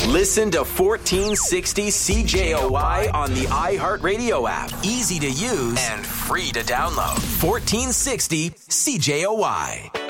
Listen to 1460 CJOY on the iHeartRadio app. Easy to use and free to download. 1460 CJOY.